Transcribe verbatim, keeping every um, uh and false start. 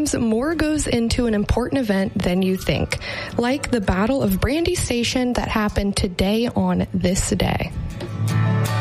Sometimes more goes into an important event than you think, like the Battle of Brandy Station that happened today on this day.